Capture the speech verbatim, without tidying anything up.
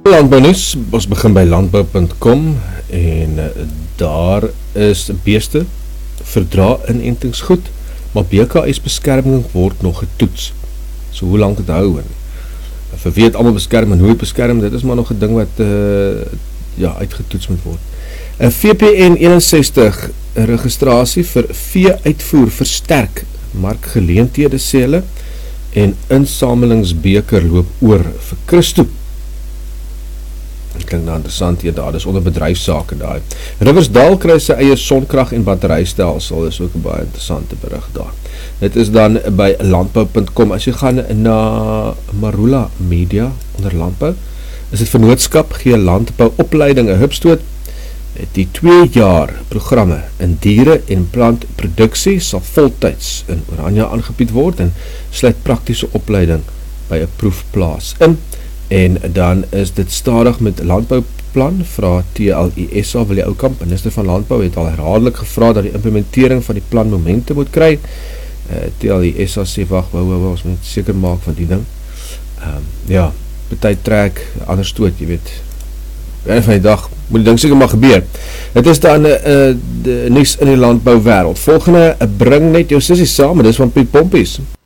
Landbounuus, ons begin by landbou punt com en uh, daar is beeste verdra inentings goed, maar B K S beskerming word nog getoets. So hoe lang het hou en vir wie het allemaal beskerm en hoe het beskerm, dit is maar nog 'n ding wat uh, ja, uitgetoets moet word. Uh, V P N eenenzestig registrasie vir vee-uitvoer versterk, markgeleenthede sê hulle, en insamelingsbeker loop oor vir Christo. Dit klink nou interessant hier daar, dis onder bedryfsake daar. Riversdal kry sy eie sonkrag en batterijstelsel, is ook 'n baie interessante berig daar. Dit is dan by landbou punt com, as jy gaan na Marula Media onder landbou, is dit vennootskap gee landbou opleiding 'n hupstoot. Die twee jaar programme in diere en plantproduksie sal voltyds in Oranje aangebied word en sluit praktiese opleiding by 'n proefplaas in. En dan is dit stadig met landbouplan, vra T L I S A, Willie Oukamp, minister van Landbou, het al herhaaldelik gevra dat die implementering van die plan momente moet kry. Uh, T L I S A sê, wacht, wou, wou, wou, ons moet seker maak van die ding. Um, ja, partij trek, anders stoot, jy weet. En van die dag moet die ding seker maar gebeur. Het is dan uh, de niks in die landbouwêreld. Volgende, uh, bring net jou sissie saam, dit is van Piet Pompies.